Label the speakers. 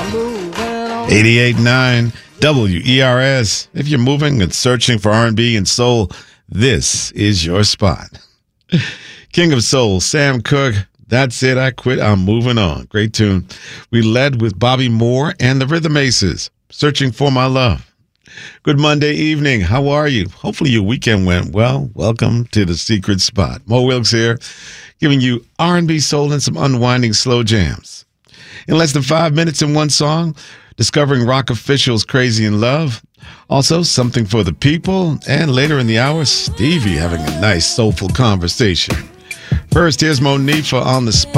Speaker 1: 88.9 WERS. If you're moving and searching for R&B and soul, this is your spot. King of Soul, Sam Cooke. That's it. I quit. I'm moving on. Great tune. We led with Bobby Moore and the Rhythm Aces, Searching for My Love. Good Monday evening. How are you? Hopefully your weekend went well. Welcome to the secret spot. Mo Wilkes here, giving you R&B soul and some unwinding slow jams. In less than 5 minutes and one song, discovering rock officials Crazy in Love. Also, something for the people. And later in the hour, Stevie having a nice soulful conversation. First, here's Monifa on the spot.